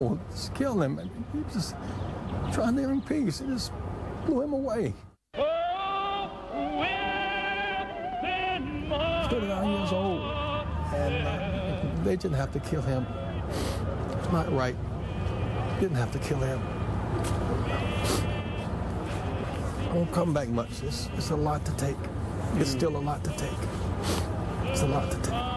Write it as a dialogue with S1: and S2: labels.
S1: Just kill him. He was just trying to live in peace. It just blew him away. 39 years old, and they didn't have to kill him. It's not right. Didn't have to kill him. I won't come back much. It's a lot to take. It's still a lot to take. It's a lot to take.